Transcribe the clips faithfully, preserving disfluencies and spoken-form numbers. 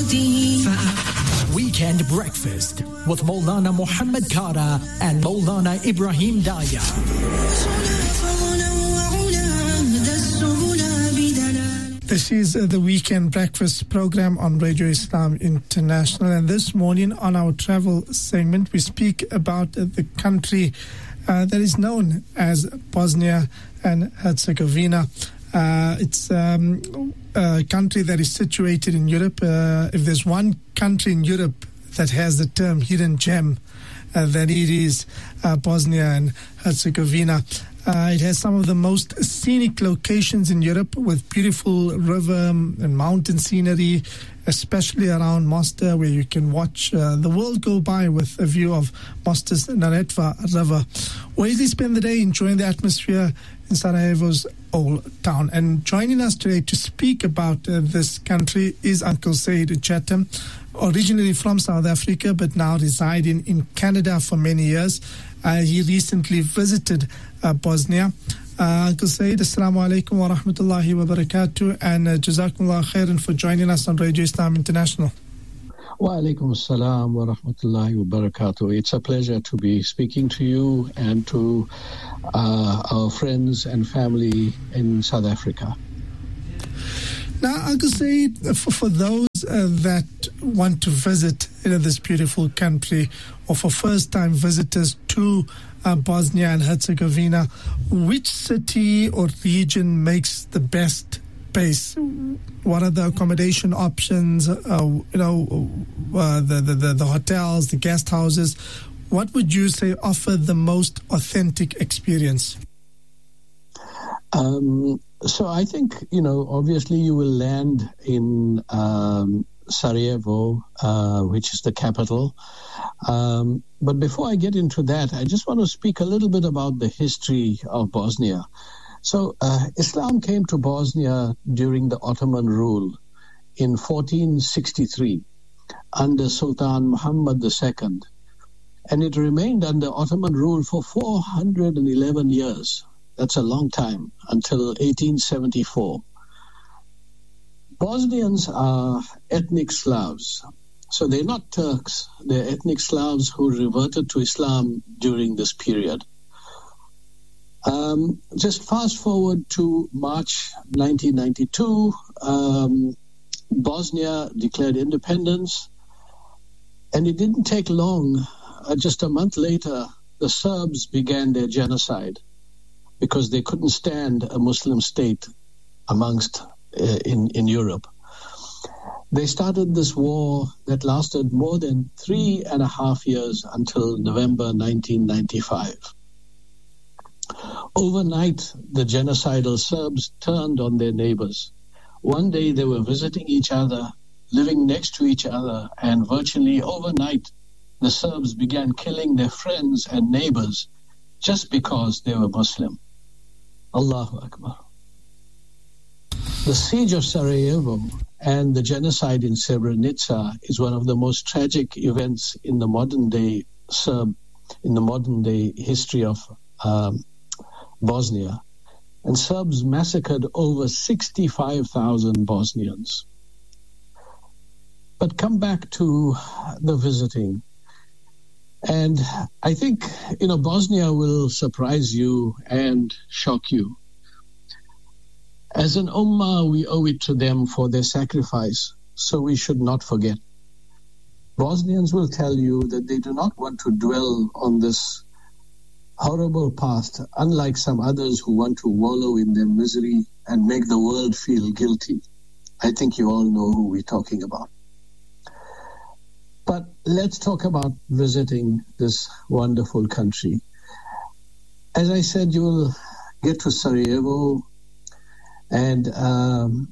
Weekend Breakfast with Maulana Muhammad Kara and Maulana Ibrahim Daya. This is uh, the Weekend Breakfast program on Radio Islam International, and this morning on our travel segment we speak about uh, the country uh, that is known as Bosnia and Herzegovina. Uh, it's um, a country that is situated in Europe. Uh, if there's one country in Europe that has the term hidden gem, uh, then it is uh, Bosnia and Herzegovina. Uh, it has some of the most scenic locations in Europe with beautiful river and mountain scenery, especially around Mostar, where you can watch uh, the world go by with a view of Mostar's Neretva River. Or easily spend the day enjoying the atmosphere in Sarajevo's old town. And joining us today to speak about uh, this country is Uncle Said Chatham, originally from South Africa, but now residing in Canada for many years. Uh, he recently visited uh, Bosnia. Uh, Uncle Said, Assalamu alaikum wa rahmatullahi wa barakatuh, and uh, Jazakumullah khairan for joining us on Radio Islam International. Wa alaikum assalam wa rahmatullahi wa barakatuh. It's a pleasure to be speaking to you and to uh, our friends and family in South Africa. Now, Uncle Said, for, for those uh, that want to visit you know, this beautiful country, or for first-time visitors to uh, Bosnia and Herzegovina, which city or region makes the best base? What are the accommodation options? Uh, you know, uh, the, the the the hotels, the guest houses. What would you say offer the most authentic experience? Um, so I think, you know, obviously you will land in um, Sarajevo, uh, which is the capital. Um, but before I get into that, I just want to speak a little bit about the history of Bosnia. So uh, Islam came to Bosnia during the Ottoman rule in fourteen sixty-three under Sultan Muhammad the Second. And it remained under Ottoman rule for four hundred eleven years. That's a long time, until eighteen seventy-four. Bosnians are ethnic Slavs. So they're not Turks. They're ethnic Slavs who reverted to Islam during this period. Um, just fast forward to March nineteen ninety-two, um, Bosnia declared independence, and it didn't take long. Uh, just a month later, the Serbs began their genocide because they couldn't stand a Muslim state amongst uh, in, in Europe. They started this war that lasted more than three and a half years until November nineteen ninety-five. Overnight, the genocidal Serbs turned on their neighbors. One day they were visiting each other, living next to each other, and virtually overnight, the Serbs began killing their friends and neighbors just because they were Muslim. Allahu Akbar. The siege of Sarajevo and the genocide in Srebrenica is one of the most tragic events in the modern day Serb, in the modern day history of um, Bosnia. And Serbs massacred over sixty-five thousand Bosnians. But come back to the visiting. And I think, you know, Bosnia will surprise you and shock you. As an ummah, we owe it to them for their sacrifice, so we should not forget. Bosnians will tell you that they do not want to dwell on this horrible past, unlike some others who want to wallow in their misery and make the world feel guilty. I think you all know who we're talking about. But let's talk about visiting this wonderful country. As I said, you will get to Sarajevo, and um,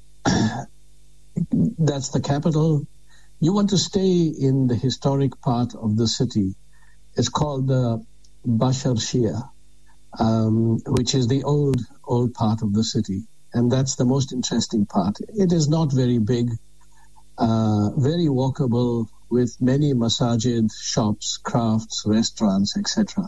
that's the capital. You want to stay in the historic part of the city. It's called the Bashar Shia, um, which is the old, old part of the city. And that's the most interesting part. It is not very big, uh, very walkable, with many masajid, shops, crafts, restaurants, et cetera.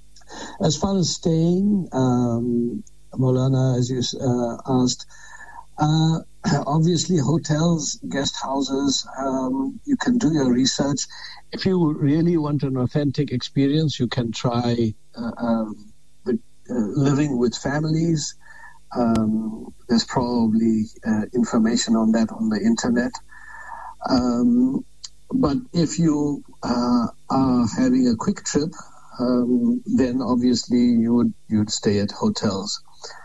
As far as staying, um, Maulana, as you uh, asked, Uh, obviously, hotels, guest houses, um, you can do your research. If you really want an authentic experience, you can try uh, um, the, uh, living with families. Um, there's probably uh, information on that on the internet. Um, but if you uh, are having a quick trip, um, then obviously you would you'd stay at hotels.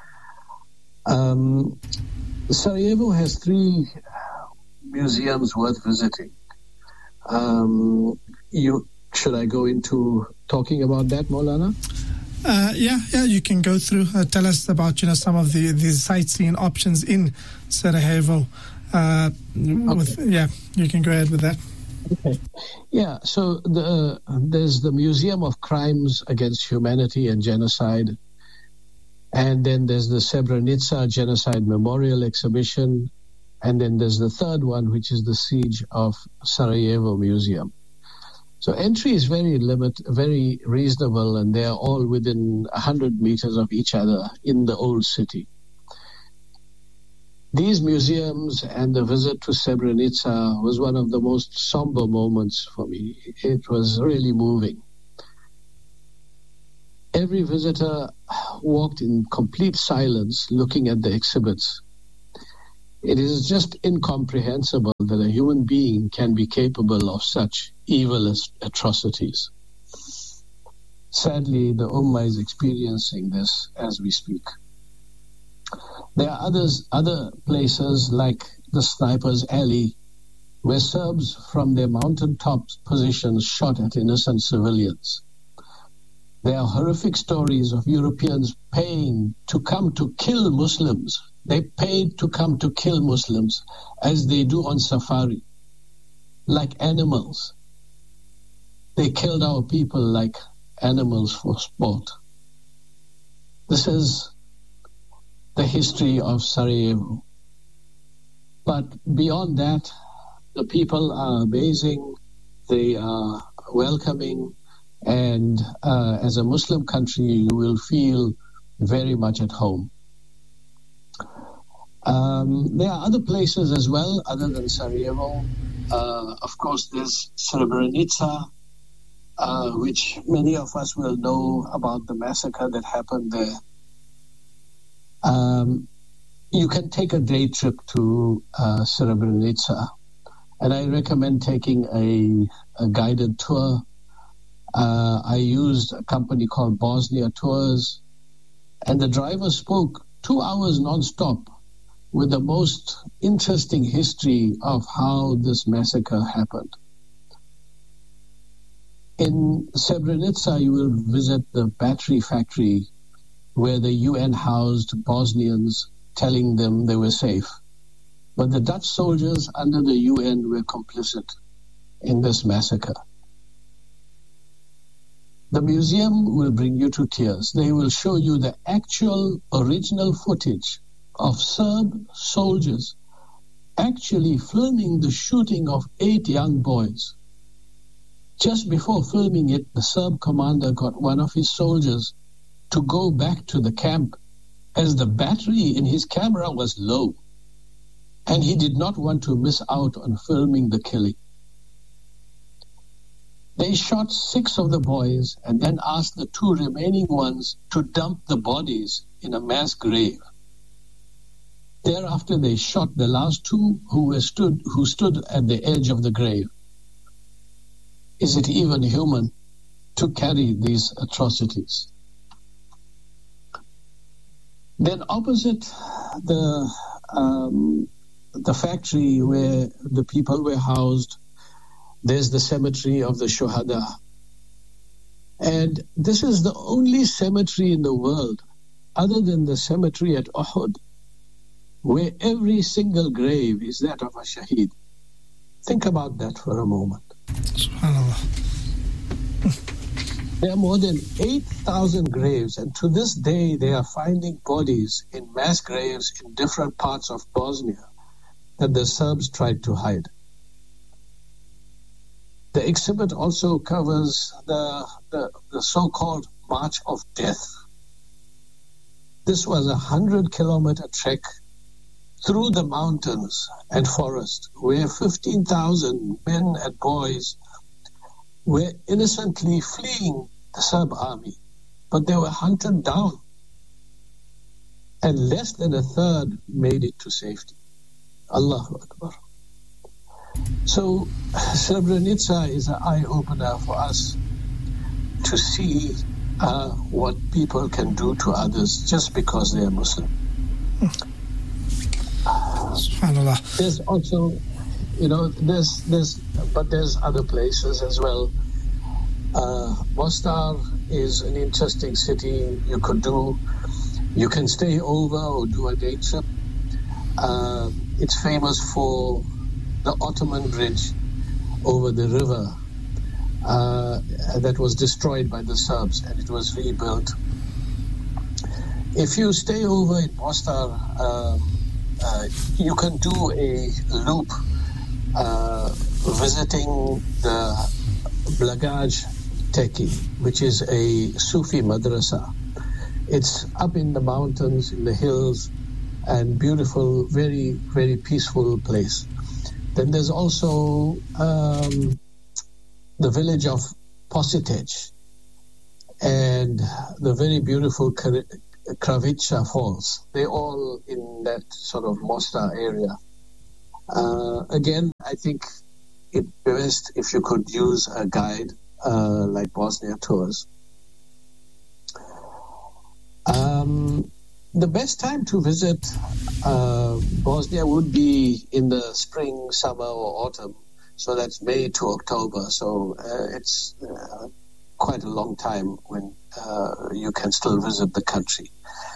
Um, Sarajevo has three museums worth visiting. Um, you should I go into talking about that, Maulana? Uh, yeah, yeah, you can go through. Uh, tell us about you know some of the, the sightseeing options in Sarajevo. Uh, Okay. with, yeah, you can go ahead with that. Okay. Yeah, so the, uh, there's the Museum of Crimes Against Humanity and Genocide, and then there's the Srebrenica Genocide Memorial Exhibition, and then there's the third one, which is the Siege of Sarajevo Museum. So entry is very limit, very reasonable, and they are all within one hundred meters of each other in the old city. These museums and the visit to Srebrenica was one of the most somber moments for me. It was really moving. Every visitor walked in complete silence looking at the exhibits. It is just incomprehensible that a human being can be capable of such evil atrocities. Sadly, the Ummah is experiencing this as we speak. There are others, other places like the Sniper's Alley, where Serbs from their mountaintop positions shot at innocent civilians. There are horrific stories of Europeans paying to come to kill Muslims. They paid to come to kill Muslims, as they do on safari, like animals. They killed our people like animals for sport. This is the history of Sarajevo. But beyond that, the people are amazing, they are welcoming, and uh, as a Muslim country, you will feel very much at home. Um, there are other places as well, other than Sarajevo. Uh, of course, there's Srebrenica, uh, which many of us will know about the massacre that happened there. Um, you can take a day trip to uh, Srebrenica, and I recommend taking a, a guided tour. Uh, I used a company called Bosnia Tours, and the driver spoke two hours non-stop with the most interesting history of how this massacre happened. In Srebrenica, you will visit the battery factory where the U N housed Bosnians, telling them they were safe. But the Dutch soldiers under the U N were complicit in this massacre. The museum will bring you to tears. They will show you the actual original footage of Serb soldiers actually filming the shooting of eight young boys. Just before filming it, the Serb commander got one of his soldiers to go back to the camp as the battery in his camera was low, and he did not want to miss out on filming the killing. They shot six of the boys and then asked the two remaining ones to dump the bodies in a mass grave. Thereafter, they shot the last two who were stood who stood at the edge of the grave. Is it even human to carry these atrocities? Then opposite the um, the factory where the people were housed, there's the cemetery of the Shuhada. And this is the only cemetery in the world, other than the cemetery at Uhud, where every single grave is that of a shaheed. Think about that for a moment. SubhanAllah. There are more than eight thousand graves, and to this day they are finding bodies in mass graves in different parts of Bosnia that the Serbs tried to hide. The exhibit also covers the, the, the so-called March of Death. This was a hundred kilometer trek through the mountains and forest, where fifteen thousand men and boys were innocently fleeing the Serb army, but they were hunted down, and less than a third made it to safety. Allahu Akbar. So Srebrenica is an eye-opener for us to see uh, what people can do to others just because they are Muslim. SubhanAllah. There's also, you know, there's there's, but there's other places as well. Uh, Mostar is an interesting city. You could do, you can stay over or do a day trip. Uh, it's famous for the Ottoman bridge over the river uh, that was destroyed by the Serbs, and it was rebuilt. If you stay over in Mostar, uh, uh, you can do a loop uh, visiting the Blagaj Teki, which is a Sufi madrasa. It's up in the mountains, in the hills, and beautiful, very, very peaceful place. Then there's also um, the village of Positec and the very beautiful Kravica Falls. They're all in that sort of Mostar area. Uh, again, I think it's best if you could use a guide uh, like Bosnia Tours. Um, the best time to visit uh, Bosnia would be in the spring, summer, or autumn. So that's May to October. So uh, it's uh, quite a long time when uh, you can still visit the country.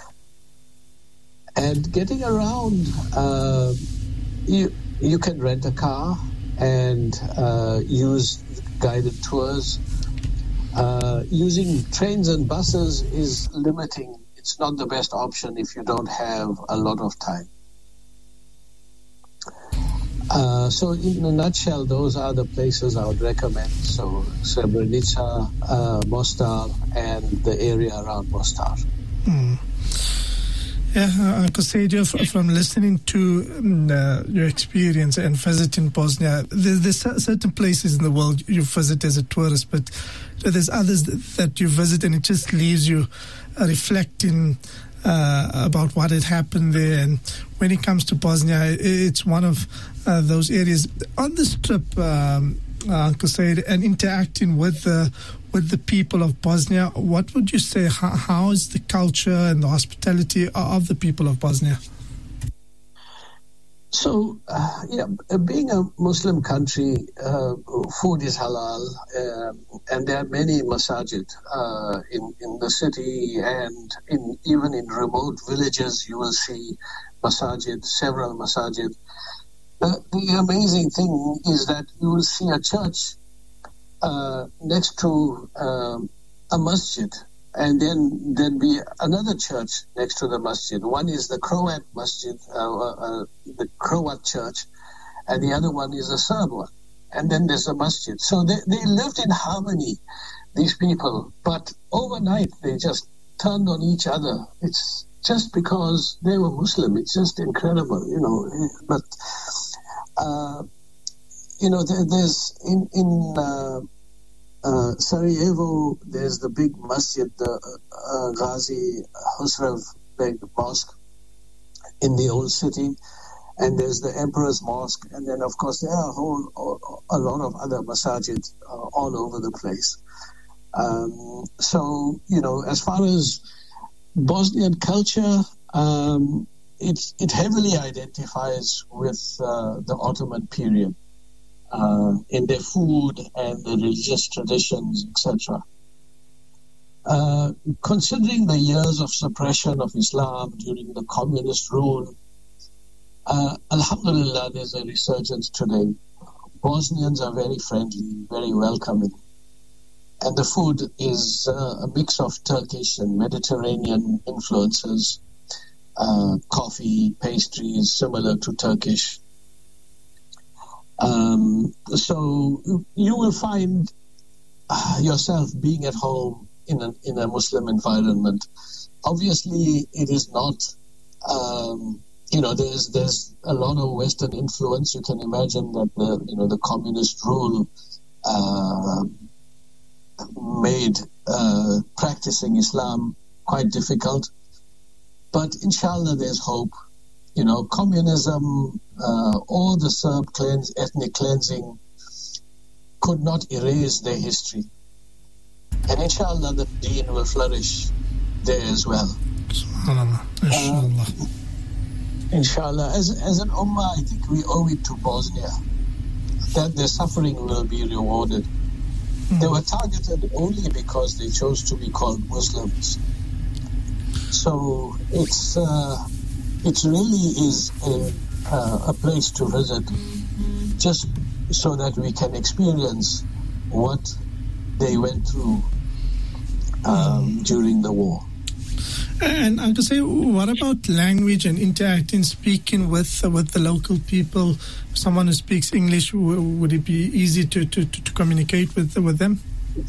And getting around, uh, you you can rent a car and uh, use guided tours. Uh, using trains and buses is limiting. It's not the best option if you don't have a lot of time. Uh, so in a nutshell, those are the places I would recommend. So Srebrenica, uh, Mostar, and the area around Mostar. Mm. Yeah, uh, Uncle Sadio, from listening to um, uh, your experience and visiting Bosnia, there's, there's certain places in the world you visit as a tourist, but there's others that you visit and it just leaves you uh, reflecting uh, about what had happened there. And when it comes to Bosnia, it's one of uh, those areas. On this trip, um, uh, Uncle Said, and interacting with the with the people of Bosnia, what would you say? How, how is the culture and the hospitality of the people of Bosnia? So, uh, yeah, being a Muslim country, uh, food is halal, uh, and there are many masajid uh, in in the city, and in even in remote villages, you will see masajid, several masajid. Uh, the amazing thing is that you will see a church uh, next to um, a masjid, and then there'll be another church next to the masjid. One is the Croat masjid, uh, uh, the Croat church, and the other one is the Serb one. And then there's a masjid. So they, they lived in harmony, these people. But overnight, they just turned on each other. It's just because they were Muslim. It's just incredible, you know. But, uh, you know, there, there's in... in uh, Uh, Sarajevo, there's the big masjid, the uh, Ghazi Husrev Beg Mosque in the old city, and there's the Emperor's Mosque, and then of course there are a whole a lot of other masajid uh, all over the place. Um, so you know, as far as Bosnian culture, um, it it heavily identifies with uh, the Ottoman period. Uh, in their food and the religious traditions, et cetera. Uh, considering the years of suppression of Islam during the communist rule, uh, alhamdulillah, there's a resurgence today. Bosnians are very friendly, very welcoming. And the food is uh, a mix of Turkish and Mediterranean influences, uh, coffee, pastries, similar to Turkish. Um, so you will find uh, yourself being at home in a, in a Muslim environment. Obviously, it is not um, you know, there's there's a lot of Western influence. You can imagine that the you know the communist rule uh, made uh, practicing Islam quite difficult. But inshallah, there's hope. You know, communism uh, or the Serb cleanse, ethnic cleansing could not erase their history. And inshallah, the deen will flourish there as well. SubhanAllah. Inshallah. Uh, inshallah. As, as an ummah, I think we owe it to Bosnia that their suffering will be rewarded. Mm. They were targeted only because they chose to be called Muslims. So it's uh, it really is a, uh, a place to visit, just so that we can experience what they went through um, during the war. And I could say, what about language and interacting, speaking with uh, with the local people? Someone who speaks English, w- would it be easy to, to, to communicate with with them?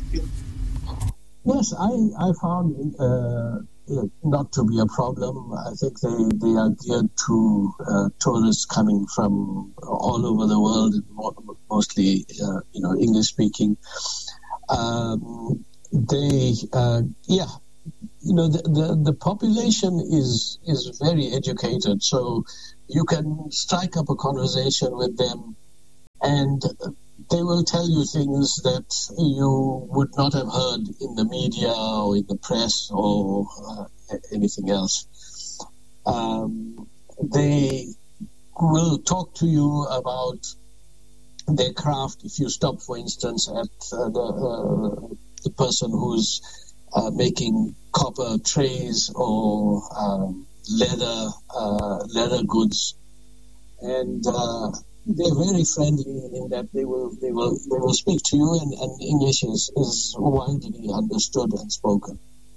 Yes, I I found uh, it not to be a problem. I think they, they are geared to uh, tourists coming from all over the world, mostly uh, you know English speaking. Um, they uh, yeah. You know, the, the, the population is is very educated, so you can strike up a conversation with them and they will tell you things that you would not have heard in the media or in the press or uh, anything else. Um, they will talk to you about their craft. If you stop, for instance, at uh, the, uh, the person who's Uh, making copper trays or um, leather uh, leather goods, and uh, they're very friendly in that they will they will they will speak to you, and, and English is, is widely understood and spoken.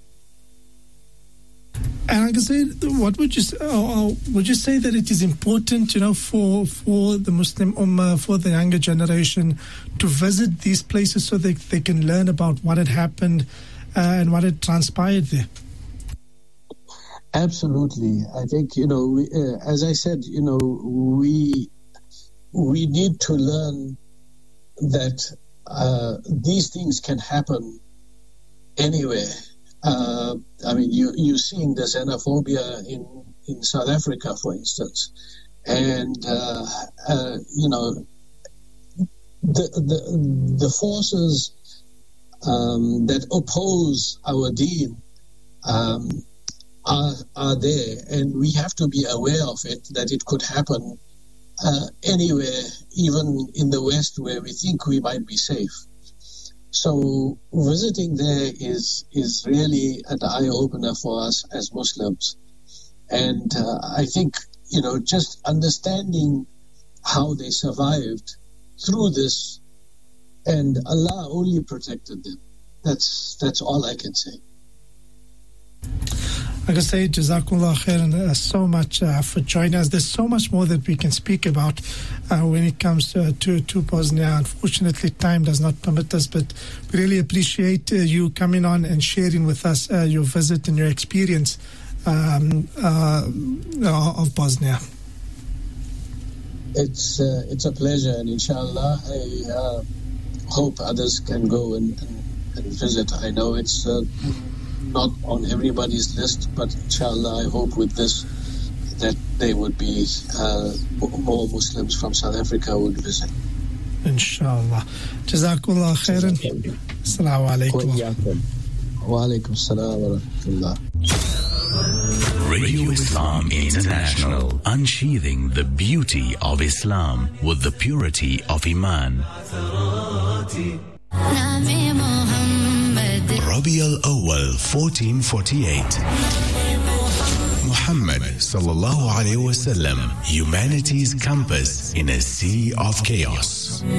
And like I said, what would you uh, would you say that it is important, you know, for for the Muslim Ummah, for the younger generation, to visit these places so they they can learn about what had happened Uh, and what had transpired there? Absolutely. I think, you know, we, uh, as I said, you know, we we need to learn that uh, these things can happen anywhere. Uh, I mean, you, you're seeing the xenophobia in, in South Africa, for instance. And, uh, uh, you know, the, the, the forces Um, that oppose our deen um, are, are there, and we have to be aware of it, that it could happen uh, anywhere, even in the West where we think we might be safe. So visiting there is is really an eye-opener for us as Muslims. And uh, I think, you know, just understanding how they survived through this, and Allah only protected them. That's that's all I can say. Like I say, Jazakumullah khairan uh, so much uh, for joining us. There's so much more that we can speak about uh, when it comes to, to, to Bosnia. Unfortunately, time does not permit us, but we really appreciate uh, you coming on and sharing with us uh, your visit and your experience um, uh, of Bosnia. It's uh, it's a pleasure, and inshallah, I uh, hope others can go and, and, and visit. I know it's uh, not on everybody's list, but inshallah, I hope with this that they would be uh, more Muslims from South Africa would visit. Inshallah. Jazakallah khairan. Assalamu alaikum. Wa alaikum assalam wa rahmatullah. Radio Islam International, unsheathing the beauty of Islam with the purity of Iman. Rabi al-Awwal fourteen forty-eight. Muhammad sallallahu alayhi wa sallam, humanity's compass in a sea of chaos.